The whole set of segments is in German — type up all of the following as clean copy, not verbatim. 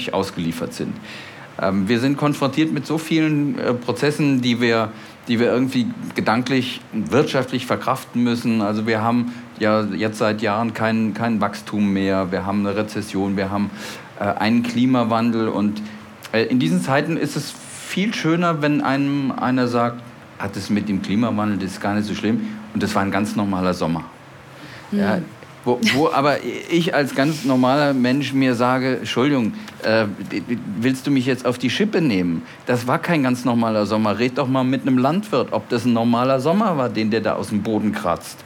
wirklich ausgeliefert sind. Wir sind konfrontiert mit so vielen Prozessen, die wir irgendwie gedanklich, wirtschaftlich verkraften müssen. Also wir haben ja jetzt seit Jahren kein Wachstum mehr, wir haben eine Rezession, wir haben einen Klimawandel. Und in diesen Zeiten ist es viel schöner, wenn einem einer sagt, das mit dem Klimawandel, das ist gar nicht so schlimm. Und das war ein ganz normaler Sommer. Mhm. Ja, wo aber ich als ganz normaler Mensch mir sage, Entschuldigung, willst du mich jetzt auf die Schippe nehmen? Das war kein ganz normaler Sommer. Red doch mal mit einem Landwirt, ob das ein normaler Sommer war, den der da aus dem Boden kratzt.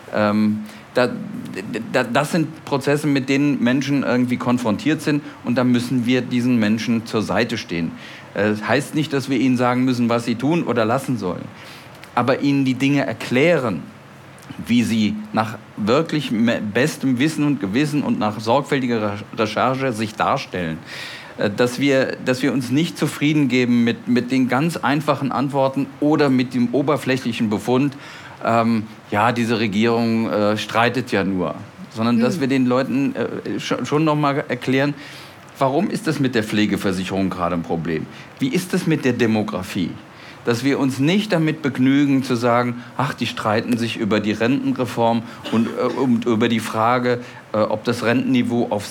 Das sind Prozesse, mit denen Menschen irgendwie konfrontiert sind, und da müssen wir diesen Menschen zur Seite stehen. Das heißt nicht, dass wir ihnen sagen müssen, was sie tun oder lassen sollen, aber ihnen die Dinge erklären, wie sie nach wirklich bestem Wissen und Gewissen und nach sorgfältiger Recherche sich darstellen. Dass wir uns nicht zufrieden geben mit den ganz einfachen Antworten oder mit dem oberflächlichen Befund, diese Regierung streitet ja nur, sondern dass wir den Leuten schon noch mal erklären, warum ist das mit der Pflegeversicherung gerade ein Problem? Wie ist das mit der Demografie? Dass wir uns nicht damit begnügen zu sagen, die streiten sich über die Rentenreform und über die Frage, ob das Rentenniveau auf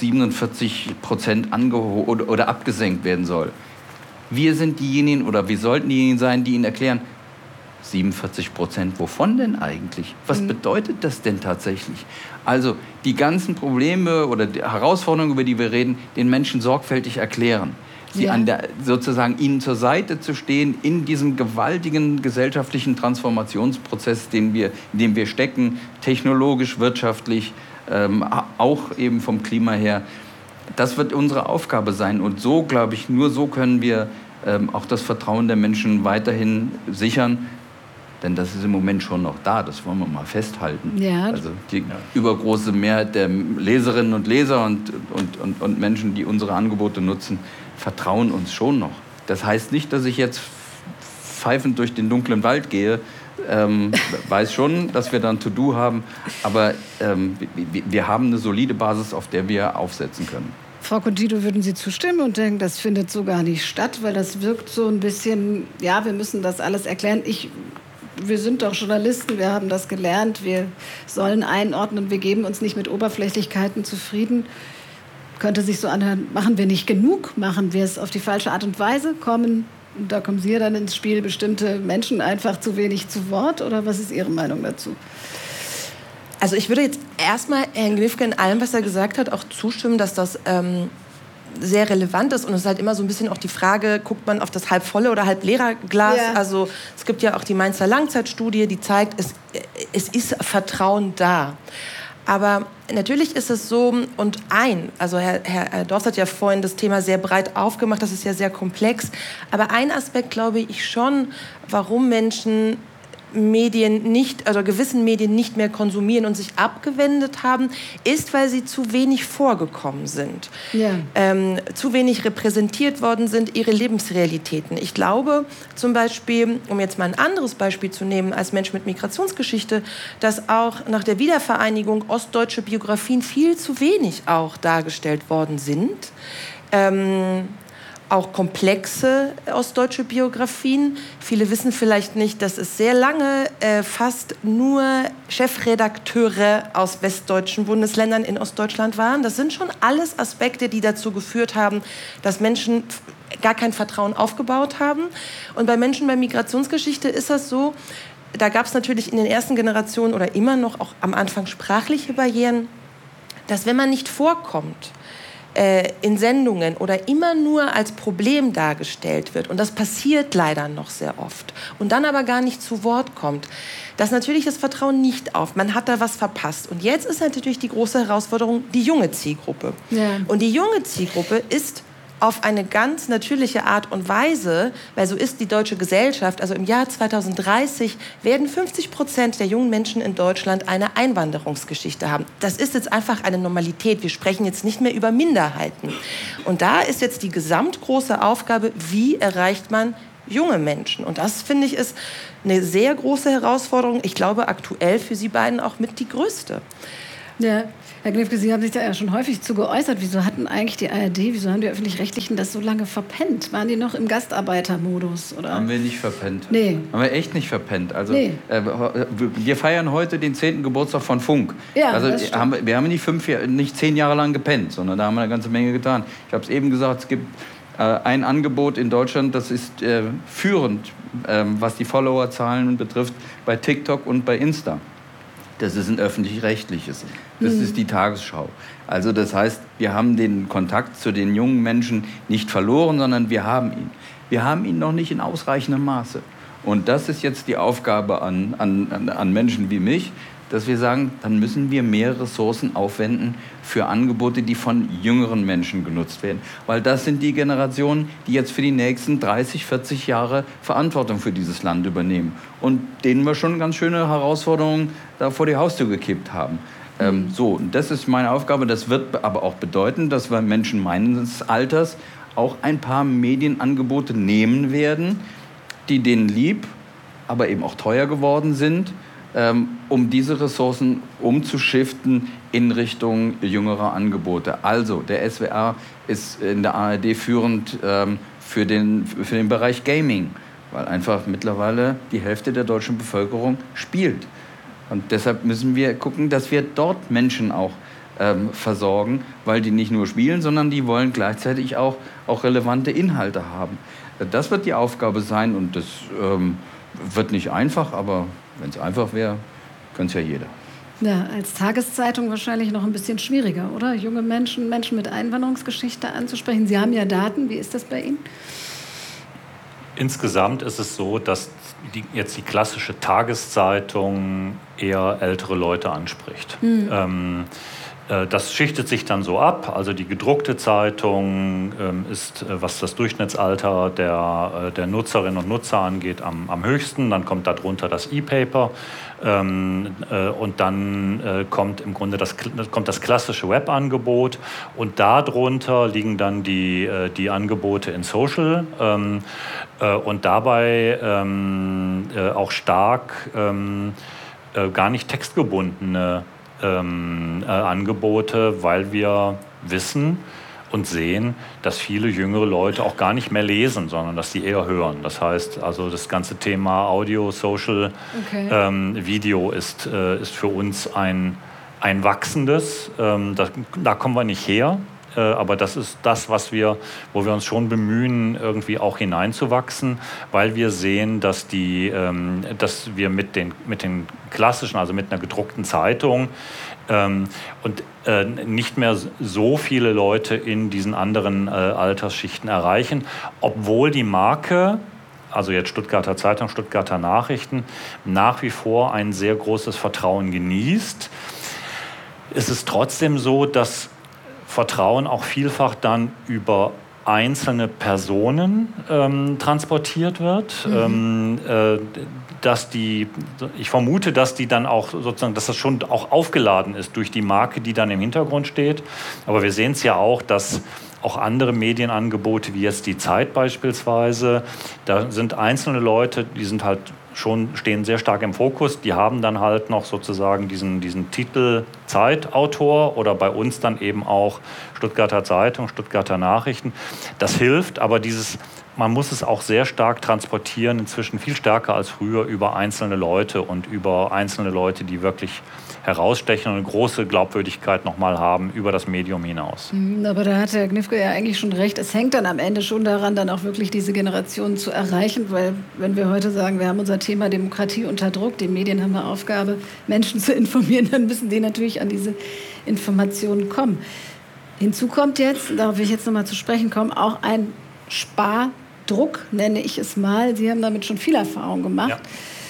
47% angehoben oder abgesenkt werden soll. Wir sind diejenigen, oder wir sollten diejenigen sein, die ihnen erklären, 47%, wovon denn eigentlich? Was bedeutet das denn tatsächlich? Also die ganzen Probleme oder die Herausforderungen, über die wir reden, den Menschen sorgfältig erklären. Sie sozusagen ihnen zur Seite zu stehen in diesem gewaltigen gesellschaftlichen Transformationsprozess, in dem wir stecken, technologisch, wirtschaftlich, auch eben vom Klima her. Das wird unsere Aufgabe sein. Und so, glaube ich, nur so können wir auch das Vertrauen der Menschen weiterhin sichern. Denn das ist im Moment schon noch da, das wollen wir mal festhalten. Ja. Also die übergroße Mehrheit der Leserinnen und Leser und Menschen, die unsere Angebote nutzen, vertrauen uns schon noch. Das heißt nicht, dass ich jetzt pfeifend durch den dunklen Wald gehe, weiß schon, dass wir da ein To-Do haben, aber wir haben eine solide Basis, auf der wir aufsetzen können. Frau Condito, würden Sie zustimmen und denken, das findet so gar nicht statt, weil das wirkt so ein bisschen, wir müssen das alles erklären. Wir sind doch Journalisten, wir haben das gelernt, wir sollen einordnen, wir geben uns nicht mit Oberflächlichkeiten zufrieden. Könnte sich so anhören, machen wir nicht genug, machen wir es auf die falsche Art und Weise, und da kommen Sie ja dann ins Spiel, bestimmte Menschen einfach zu wenig zu Wort, oder was ist Ihre Meinung dazu? Also ich würde jetzt erstmal Herrn Gnifke in allem, was er gesagt hat, auch zustimmen, dass das sehr relevant ist. Und es ist halt immer so ein bisschen auch die Frage, guckt man auf das halb volle oder halb leere Glas? Ja. Also es gibt ja auch die Mainzer Langzeitstudie, die zeigt, es ist Vertrauen da. Aber natürlich ist es so, also Herr Dorst hat ja vorhin das Thema sehr breit aufgemacht, das ist ja sehr komplex. Aber ein Aspekt glaube ich schon, warum Menschen gewissen Medien nicht mehr konsumieren und sich abgewendet haben, ist, weil sie zu wenig vorgekommen sind. Ja. Zu wenig repräsentiert worden sind, ihre Lebensrealitäten. Ich glaube zum Beispiel, um jetzt mal ein anderes Beispiel zu nehmen, als Mensch mit Migrationsgeschichte, dass auch nach der Wiedervereinigung ostdeutsche Biografien viel zu wenig auch dargestellt worden sind. Auch komplexe ostdeutsche Biografien. Viele wissen vielleicht nicht, dass es sehr lange fast nur Chefredakteure aus westdeutschen Bundesländern in Ostdeutschland waren. Das sind schon alles Aspekte, die dazu geführt haben, dass Menschen gar kein Vertrauen aufgebaut haben. Und bei Menschen bei Migrationsgeschichte ist das so, da gab es natürlich in den ersten Generationen oder immer noch auch am Anfang sprachliche Barrieren, dass wenn man nicht vorkommt, in Sendungen oder immer nur als Problem dargestellt wird, und das passiert leider noch sehr oft, und dann aber gar nicht zu Wort kommt, dass natürlich das Vertrauen nicht auf. Man hat da was verpasst. Und jetzt ist natürlich die große Herausforderung die junge Zielgruppe. Ja. Und die junge Zielgruppe ist auf eine ganz natürliche Art und Weise, weil so ist die deutsche Gesellschaft, also im Jahr 2030 werden 50% der jungen Menschen in Deutschland eine Einwanderungsgeschichte haben. Das ist jetzt einfach eine Normalität. Wir sprechen jetzt nicht mehr über Minderheiten. Und da ist jetzt die gesamtgroße Aufgabe, wie erreicht man junge Menschen? Und das, finde ich, ist eine sehr große Herausforderung. Ich glaube, aktuell für Sie beiden auch mit die größte. Ja. Herr Gnifke, Sie haben sich da ja schon häufig zu geäußert. Wieso hatten eigentlich die ARD, wieso haben die Öffentlich-Rechtlichen das so lange verpennt? Waren die noch im Gastarbeitermodus? Oder? Haben wir nicht verpennt. Nee. Haben wir echt nicht verpennt. Also, nee. Wir feiern heute den 10. Geburtstag von Funk. Ja, also wir haben nicht 10 Jahre lang gepennt, sondern da haben wir eine ganze Menge getan. Ich habe es eben gesagt, es gibt ein Angebot in Deutschland, das ist führend, was die Followerzahlen betrifft, bei TikTok und bei Insta. Das ist ein öffentlich-rechtliches. Das ist die Tagesschau. Also das heißt, wir haben den Kontakt zu den jungen Menschen nicht verloren, sondern wir haben ihn. Wir haben ihn noch nicht in ausreichendem Maße. Und das ist jetzt die Aufgabe an Menschen wie mich, dass wir sagen, dann müssen wir mehr Ressourcen aufwenden für Angebote, die von jüngeren Menschen genutzt werden. Weil das sind die Generationen, die jetzt für die nächsten 30, 40 Jahre Verantwortung für dieses Land übernehmen. Und denen wir schon ganz schöne Herausforderungen da vor die Haustür gekippt haben. Und das ist meine Aufgabe. Das wird aber auch bedeuten, dass wir Menschen meines Alters auch ein paar Medienangebote nehmen werden, die denen lieb, aber eben auch teuer geworden sind, um diese Ressourcen umzuschiften in Richtung jüngerer Angebote. Also der SWR ist in der ARD führend für den Bereich Gaming, weil einfach mittlerweile die Hälfte der deutschen Bevölkerung spielt. Und deshalb müssen wir gucken, dass wir dort Menschen auch versorgen, weil die nicht nur spielen, sondern die wollen gleichzeitig auch relevante Inhalte haben. Das wird die Aufgabe sein und das wird nicht einfach, aber wenn es einfach wäre, könnte es ja jeder. Ja, als Tageszeitung wahrscheinlich noch ein bisschen schwieriger, oder? Junge Menschen mit Einwanderungsgeschichte anzusprechen. Sie haben ja Daten. Wie ist das bei Ihnen? Insgesamt ist es so, dass jetzt die klassische Tageszeitung eher ältere Leute anspricht. Das schichtet sich dann so ab. Also die gedruckte Zeitung ist, was das Durchschnittsalter der Nutzerinnen und Nutzer angeht, am höchsten. Dann kommt darunter das E-Paper. Und dann kommt im Grunde das klassische Webangebot. Und darunter liegen dann die Angebote in Social. Und dabei auch stark gar nicht textgebundene Angebote, weil wir wissen und sehen, dass viele jüngere Leute auch gar nicht mehr lesen, sondern dass sie eher hören. Das heißt, also das ganze Thema Audio, Social, Video ist für uns ein wachsendes. Da kommen wir nicht her. Aber das ist das, wo wir uns schon bemühen, irgendwie auch hineinzuwachsen, weil wir sehen, dass wir mit den klassischen, also mit einer gedruckten Zeitung und nicht mehr so viele Leute in diesen anderen Altersschichten erreichen, obwohl die Marke, also jetzt Stuttgarter Zeitung, Stuttgarter Nachrichten, nach wie vor ein sehr großes Vertrauen genießt. Es ist trotzdem so, dass Vertrauen auch vielfach dann über einzelne Personen transportiert wird. Ich vermute, dass die dann auch sozusagen, dass das schon auch aufgeladen ist durch die Marke, die dann im Hintergrund steht. Aber wir sehen es ja auch, dass auch andere Medienangebote, wie jetzt die Zeit beispielsweise, da sind einzelne Leute, die sind halt stehen sehr stark im Fokus, die haben dann halt noch sozusagen diesen Titel Zeitautor oder bei uns dann eben auch Stuttgarter Zeitung, Stuttgarter Nachrichten. Das hilft, aber man muss es auch sehr stark transportieren, inzwischen viel stärker als früher über einzelne Leute und über einzelne Leute, die wirklich herausstechen und eine große Glaubwürdigkeit nochmal haben über das Medium hinaus. Aber da hat Herr Gnifke ja eigentlich schon recht. Es hängt dann am Ende schon daran, dann auch wirklich diese Generationen zu erreichen, weil wenn wir heute sagen, wir haben unser Thema Demokratie unter Druck, die Medien haben eine Aufgabe, Menschen zu informieren, dann müssen die natürlich an diese Informationen kommen. Hinzu kommt jetzt, darauf will ich jetzt nochmal zu sprechen kommen, auch ein Spardruck, nenne ich es mal. Sie haben damit schon viel Erfahrung gemacht. Ja.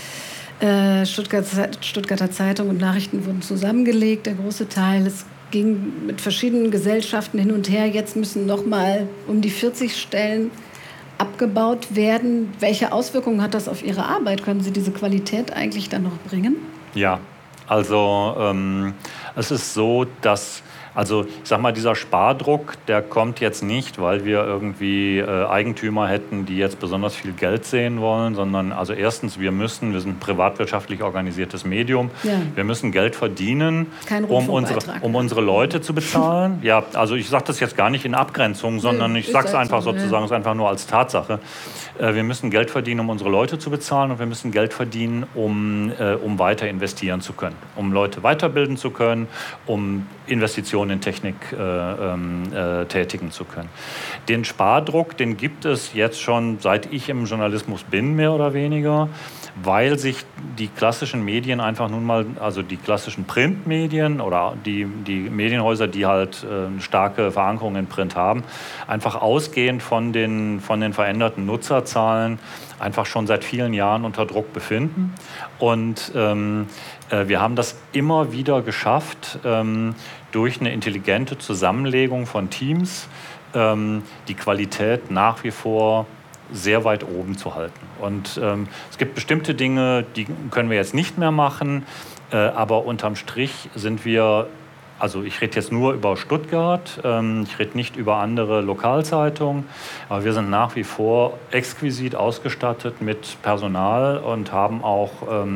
Stuttgarter Zeitung und Nachrichten wurden zusammengelegt, der große Teil. Es ging mit verschiedenen Gesellschaften hin und her. Jetzt müssen noch mal um die 40 Stellen abgebaut werden. Welche Auswirkungen hat das auf Ihre Arbeit? Können Sie diese Qualität eigentlich dann noch bringen? Ja, also es ist so, dass Also ich sag mal, dieser Spardruck, der kommt jetzt nicht, weil wir irgendwie Eigentümer hätten, die jetzt besonders viel Geld sehen wollen, sondern also erstens, wir sind ein privatwirtschaftlich organisiertes Medium, wir müssen Geld verdienen, um unsere Leute zu bezahlen. Ja, also ich sage das jetzt gar nicht in Abgrenzung, sondern ich sage es einfach sozusagen, es einfach nur als Tatsache. Wir müssen Geld verdienen, um unsere Leute zu bezahlen und wir müssen Geld verdienen, um weiter investieren zu können, um Leute weiterbilden zu können, um Investitionen in Technik tätigen zu können. Den Spardruck, den gibt es jetzt schon, seit ich im Journalismus bin, mehr oder weniger, weil sich die klassischen Medien einfach nun mal, also die klassischen Printmedien oder die Medienhäuser, die halt eine starke Verankerung in Print haben, einfach ausgehend von den veränderten Nutzerzahlen einfach schon seit vielen Jahren unter Druck befinden. Und wir haben das immer wieder geschafft, durch eine intelligente Zusammenlegung von Teams die Qualität nach wie vor sehr weit oben zu halten. Und es gibt bestimmte Dinge, die können wir jetzt nicht mehr machen, aber unterm Strich sind wir, also ich rede jetzt nur über Stuttgart, ich rede nicht über andere Lokalzeitungen, aber wir sind nach wie vor exquisit ausgestattet mit Personal und haben auch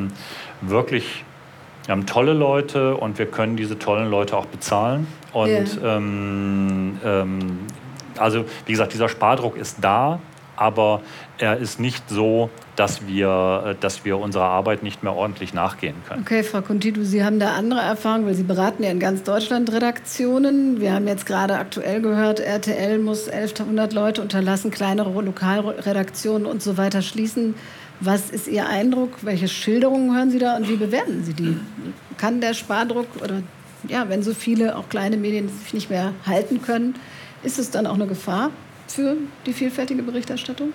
wir haben tolle Leute und wir können diese tollen Leute auch bezahlen. Und also wie gesagt, dieser Spardruck ist da, aber er ist nicht so, dass wir unserer Arbeit nicht mehr ordentlich nachgehen können. Okay, Frau Contitu, Sie haben da andere Erfahrungen, weil Sie beraten ja in ganz Deutschland Redaktionen. Wir haben jetzt gerade aktuell gehört, RTL muss 1100 Leute unterlassen, kleinere Lokalredaktionen und so weiter schließen. Was ist Ihr Eindruck? Welche Schilderungen hören Sie da und wie bewerten Sie die? Kann der Spardruck oder wenn so viele auch kleine Medien sich nicht mehr halten können, ist es dann auch eine Gefahr für die vielfältige Berichterstattung?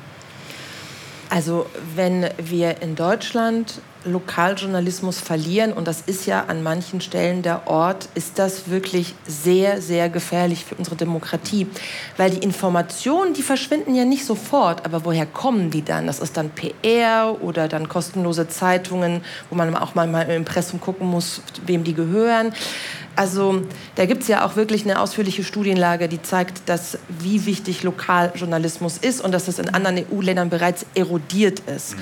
Also wenn wir in Deutschland Lokaljournalismus verlieren, und das ist ja an manchen Stellen der Ort, ist das wirklich sehr, sehr gefährlich für unsere Demokratie. Weil die Informationen, die verschwinden ja nicht sofort, aber woher kommen die dann? Das ist dann PR oder dann kostenlose Zeitungen, wo man auch mal im Impressum gucken muss, wem die gehören. Also da gibt es ja auch wirklich eine ausführliche Studienlage, die zeigt, wie wichtig Lokaljournalismus ist und dass das in anderen EU-Ländern bereits erodiert ist.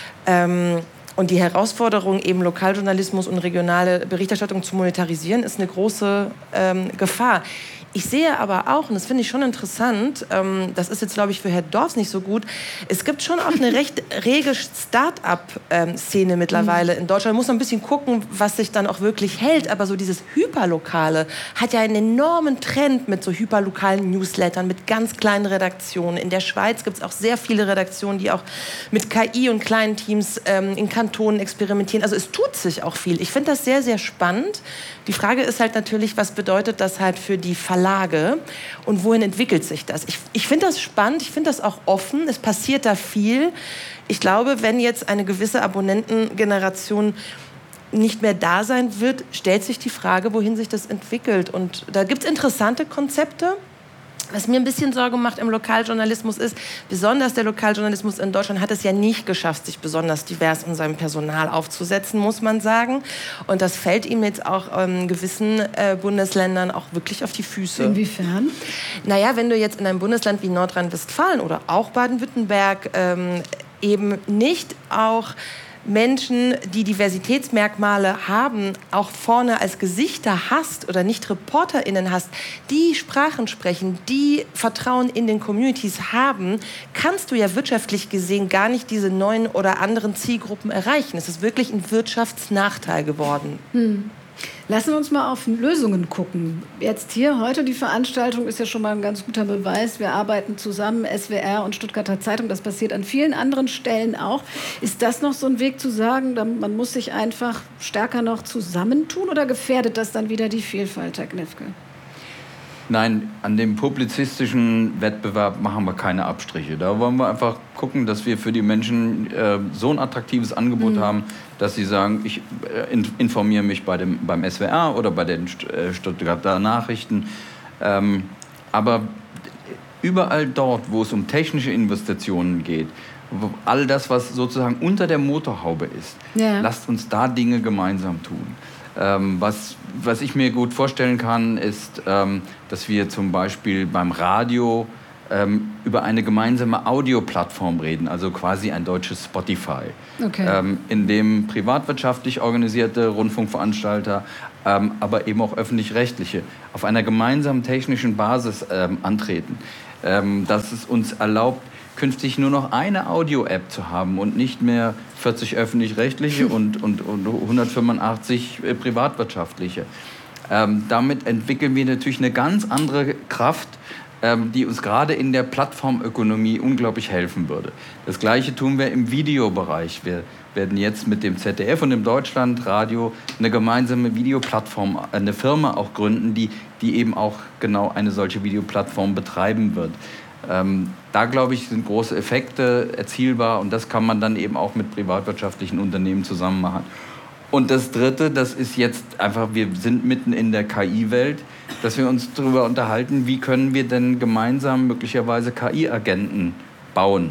Und die Herausforderung, eben Lokaljournalismus und regionale Berichterstattung zu monetarisieren, ist eine große Gefahr. Ich sehe aber auch, und das finde ich schon interessant, das ist jetzt, glaube ich, für Herr Dorfs nicht so gut, es gibt schon auch eine recht rege Start-up-Szene mittlerweile in Deutschland. Man muss noch ein bisschen gucken, was sich dann auch wirklich hält. Aber so dieses Hyperlokale hat ja einen enormen Trend mit so hyperlokalen Newslettern, mit ganz kleinen Redaktionen. In der Schweiz gibt es auch sehr viele Redaktionen, die auch mit KI und kleinen Teams in Kantonen experimentieren. Also es tut sich auch viel. Ich finde das sehr, sehr spannend. Die Frage ist halt natürlich, was bedeutet das halt für die Verlage und wohin entwickelt sich das? Ich finde das spannend, ich finde das auch offen, es passiert da viel. Ich glaube, wenn jetzt eine gewisse Abonnentengeneration nicht mehr da sein wird, stellt sich die Frage, wohin sich das entwickelt. Und da gibt es interessante Konzepte. Was mir ein bisschen Sorge macht im Lokaljournalismus ist, besonders der Lokaljournalismus in Deutschland hat es ja nicht geschafft, sich besonders divers in seinem Personal aufzusetzen, muss man sagen. Und das fällt ihm jetzt auch in gewissen Bundesländern auch wirklich auf die Füße. Inwiefern? Naja, wenn du jetzt in einem Bundesland wie Nordrhein-Westfalen oder auch Baden-Württemberg eben nicht auch Menschen, die Diversitätsmerkmale haben, auch vorne als Gesichter hast oder nicht ReporterInnen hast, die Sprachen sprechen, die Vertrauen in den Communities haben, kannst du ja wirtschaftlich gesehen gar nicht diese neuen oder anderen Zielgruppen erreichen. Es ist wirklich ein Wirtschaftsnachteil geworden. Lassen wir uns mal auf Lösungen gucken. Jetzt hier, heute die Veranstaltung ist ja schon mal ein ganz guter Beweis. Wir arbeiten zusammen, SWR und Stuttgarter Zeitung. Das passiert an vielen anderen Stellen auch. Ist das noch so ein Weg zu sagen, man muss sich einfach stärker noch zusammentun oder gefährdet das dann wieder die Vielfalt, Herr Gnifke? Nein, an dem publizistischen Wettbewerb machen wir keine Abstriche. Da wollen wir einfach gucken, dass wir für die Menschen so ein attraktives Angebot haben, dass sie sagen, ich informiere mich beim SWR oder bei den Stuttgarter Nachrichten. Aber überall dort, wo es um technische Investitionen geht, all das, was sozusagen unter der Motorhaube ist, lasst uns da Dinge gemeinsam tun. Was ich mir gut vorstellen kann, ist, dass wir zum Beispiel beim Radio über eine gemeinsame Audioplattform reden, also quasi ein deutsches Spotify, in dem privatwirtschaftlich organisierte Rundfunkveranstalter, aber eben auch öffentlich-rechtliche auf einer gemeinsamen technischen Basis antreten, dass es uns erlaubt, künftig nur noch eine Audio-App zu haben und nicht mehr 40 öffentlich-rechtliche und 185 privatwirtschaftliche. Damit entwickeln wir natürlich eine ganz andere Kraft, die uns gerade in der Plattformökonomie unglaublich helfen würde. Das Gleiche tun wir im Videobereich. Wir werden jetzt mit dem ZDF und dem Deutschlandradio eine gemeinsame Videoplattform, eine Firma auch gründen, die eben auch genau eine solche Videoplattform betreiben wird. Da, glaube ich, sind große Effekte erzielbar und das kann man dann eben auch mit privatwirtschaftlichen Unternehmen zusammen machen. Und das Dritte, das ist jetzt einfach, wir sind mitten in der KI-Welt, dass wir uns darüber unterhalten, wie können wir denn gemeinsam möglicherweise KI-Agenten bauen,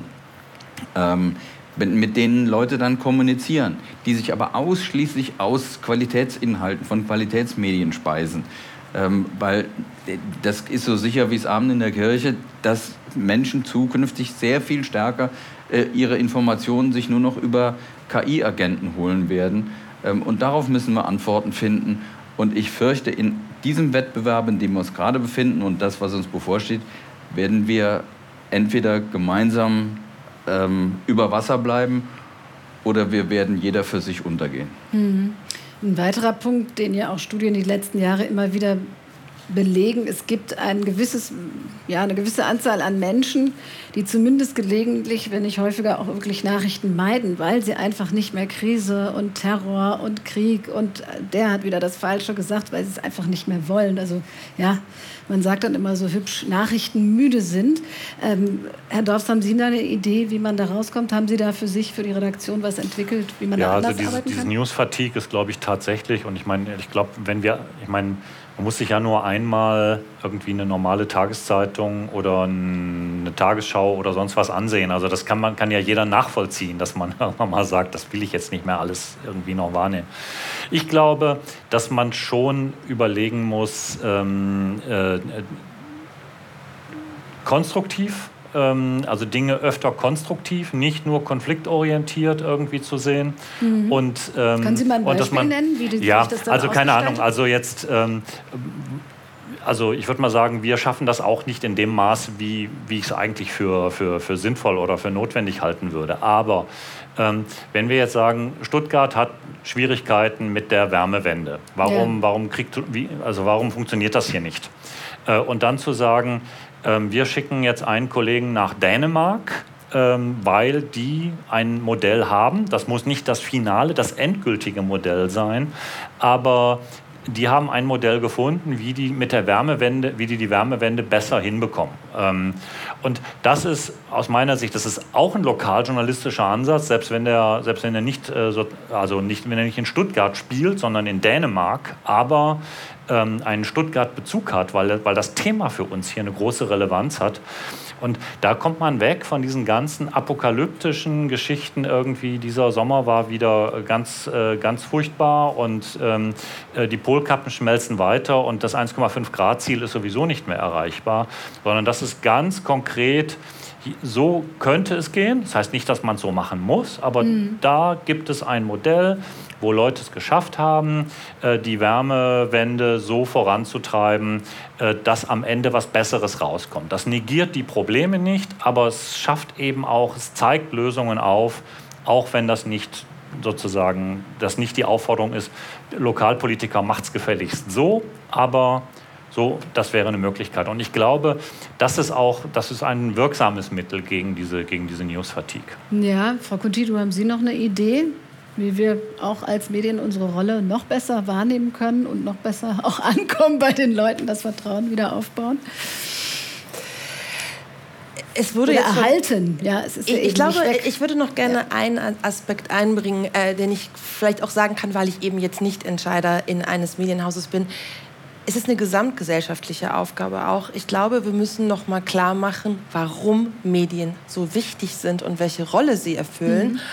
mit denen Leute dann kommunizieren, die sich aber ausschließlich aus Qualitätsinhalten von Qualitätsmedien speisen. Weil das ist so sicher wie das Abend in der Kirche, dass Menschen zukünftig sehr viel stärker ihre Informationen sich nur noch über KI-Agenten holen werden. Und darauf müssen wir Antworten finden. Und ich fürchte, in diesem Wettbewerb, in dem wir uns gerade befinden und das, was uns bevorsteht, werden wir entweder gemeinsam über Wasser bleiben oder wir werden jeder für sich untergehen. Mhm. Ein weiterer Punkt, den ja auch Studien die letzten Jahre immer wieder belegen, es gibt eine gewisse Anzahl an Menschen, die zumindest gelegentlich, wenn nicht häufiger, auch wirklich Nachrichten meiden, weil sie einfach nicht mehr Krise und Terror und Krieg und der hat wieder das Falsche gesagt, weil sie es einfach nicht mehr wollen. Also ja, man sagt dann immer so hübsch, nachrichtenmüde sind. Herr Dorfs, haben Sie da eine Idee, wie man da rauskommt? Haben Sie da für sich, für die Redaktion was entwickelt, wie man da anders arbeiten kann? Dieses News-Fatigue ist, glaube ich, tatsächlich, und ich glaube, man muss sich ja nur einmal irgendwie eine normale Tageszeitung oder eine Tagesschau oder sonst was ansehen. Also das kann ja jeder nachvollziehen, dass man mal sagt, das will ich jetzt nicht mehr alles irgendwie noch wahrnehmen. Ich glaube, dass man schon überlegen muss, konstruktiv, also Dinge öfter konstruktiv, nicht nur konfliktorientiert irgendwie zu sehen. Mhm. Und, können Sie mal ein Beispiel nennen, wie sich das dann also keine Ahnung, also jetzt, also ich würde mal sagen, wir schaffen das auch nicht in dem Maß, wie ich es eigentlich für sinnvoll oder für notwendig halten würde. Aber wenn wir jetzt sagen, Stuttgart hat Schwierigkeiten mit der Wärmewende, warum funktioniert das hier nicht? Und dann zu sagen, wir schicken jetzt einen Kollegen nach Dänemark, weil die ein Modell haben. Das muss nicht das finale, das endgültige Modell sein, aber die haben ein Modell gefunden, wie die die Wärmewende besser hinbekommen. Und das ist aus meiner Sicht, das ist auch ein lokaljournalistischer Ansatz, selbst wenn er nicht in Stuttgart spielt, sondern in Dänemark, aber einen Stuttgart-Bezug hat, weil das Thema für uns hier eine große Relevanz hat. Und da kommt man weg von diesen ganzen apokalyptischen Geschichten irgendwie. Dieser Sommer war wieder ganz furchtbar und die Polkappen schmelzen weiter und das 1,5 Grad Ziel ist sowieso nicht mehr erreichbar, sondern das ist ganz konkret, so könnte es gehen. Das heißt nicht, dass man es so machen muss, aber da gibt es ein Modell, wo Leute es geschafft haben, die Wärmewende so voranzutreiben, dass am Ende was Besseres rauskommt. Das negiert die Probleme nicht, aber es schafft eben auch, es zeigt Lösungen auf, auch wenn das nicht sozusagen, das nicht die Aufforderung ist, Lokalpolitiker macht's gefälligst so, aber so, das wäre eine Möglichkeit. Und ich glaube, das ist ein wirksames Mittel gegen diese News-Fatigue. Ja, Frau Coutinho, haben Sie noch eine Idee, wie wir auch als Medien unsere Rolle noch besser wahrnehmen können und noch besser auch ankommen bei den Leuten, das Vertrauen wieder aufbauen? Es wurde oder jetzt erhalten. Ja, es ist ich glaube, ich würde noch gerne einen Aspekt einbringen, den ich vielleicht auch sagen kann, weil ich eben jetzt nicht Entscheider in eines Medienhauses bin. Es ist eine gesamtgesellschaftliche Aufgabe auch. Ich glaube, wir müssen noch mal klar machen, warum Medien so wichtig sind und welche Rolle sie erfüllen.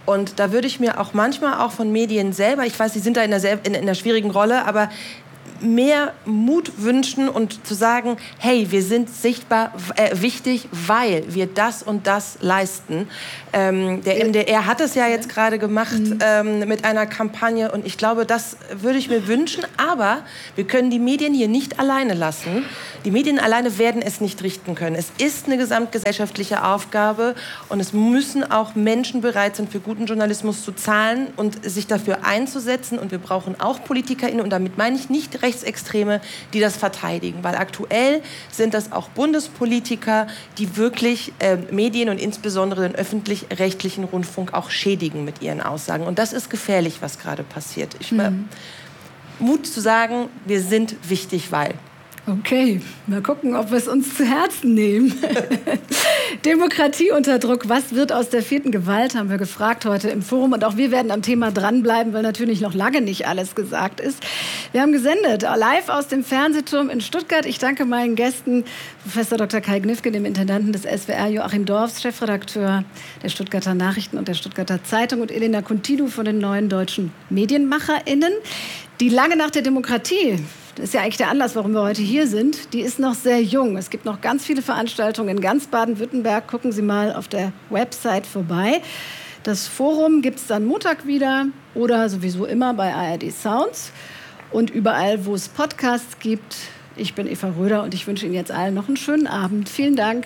Und da würde ich mir auch manchmal auch von Medien selber, ich weiß, Sie sind da in einer schwierigen Rolle, aber mehr Mut wünschen und zu sagen, hey, wir sind sichtbar wichtig, weil wir das und das leisten. Der MDR hat es ja jetzt gerade gemacht mit einer Kampagne und ich glaube, das würde ich mir wünschen, aber wir können die Medien hier nicht alleine lassen. Die Medien alleine werden es nicht richten können. Es ist eine gesamtgesellschaftliche Aufgabe und es müssen auch Menschen bereit sein, für guten Journalismus zu zahlen und sich dafür einzusetzen und wir brauchen auch PolitikerInnen und damit meine ich nicht Rechtsextreme, die das verteidigen, weil aktuell sind das auch Bundespolitiker, die wirklich Medien und insbesondere den öffentlich-rechtlichen Rundfunk auch schädigen mit ihren Aussagen. Und das ist gefährlich, was gerade passiert. Mut zu sagen, wir sind wichtig, weil. Okay, mal gucken, ob wir es uns zu Herzen nehmen. Demokratie unter Druck. Was wird aus der 4. Gewalt, haben wir gefragt heute im Forum. Und auch wir werden am Thema dranbleiben, weil natürlich noch lange nicht alles gesagt ist. Wir haben gesendet, live aus dem Fernsehturm in Stuttgart. Ich danke meinen Gästen, Professor Dr. Kai Gniffke, dem Intendanten des SWR, Joachim Dorfs, Chefredakteur der Stuttgarter Nachrichten und der Stuttgarter Zeitung und Elena Kuntidu von den Neuen Deutschen MedienmacherInnen. Die lange Nacht der Demokratie, das ist ja eigentlich der Anlass, warum wir heute hier sind, die ist noch sehr jung. Es gibt noch ganz viele Veranstaltungen in ganz Baden-Württemberg. Gucken Sie mal auf der Website vorbei. Das Forum gibt es dann Montag wieder oder sowieso immer bei ARD Sounds und überall, wo es Podcasts gibt. Ich bin Eva Röder und ich wünsche Ihnen jetzt allen noch einen schönen Abend. Vielen Dank.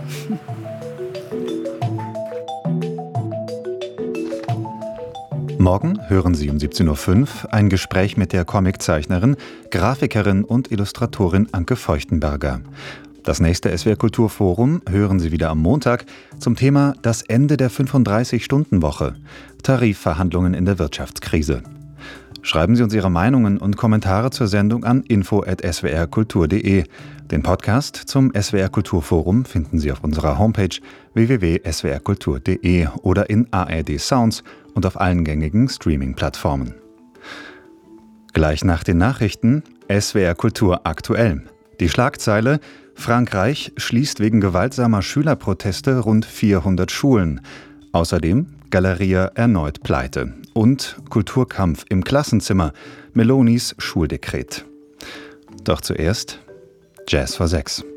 Morgen hören Sie um 17.05 Uhr ein Gespräch mit der Comiczeichnerin, Grafikerin und Illustratorin Anke Feuchtenberger. Das nächste SWR Kulturforum hören Sie wieder am Montag zum Thema Das Ende der 35-Stunden-Woche, Tarifverhandlungen in der Wirtschaftskrise. Schreiben Sie uns Ihre Meinungen und Kommentare zur Sendung an info@swrkultur.de. Den Podcast zum SWR Kulturforum finden Sie auf unserer Homepage www.swrkultur.de oder in ARD Sounds und auf allen gängigen Streaming-Plattformen. Gleich nach den Nachrichten SWR Kultur aktuell. Die Schlagzeile: Frankreich schließt wegen gewaltsamer Schülerproteste rund 400 Schulen. Außerdem Galeria erneut pleite. Und Kulturkampf im Klassenzimmer, Melonis Schuldekret. Doch zuerst Jazz vor 6.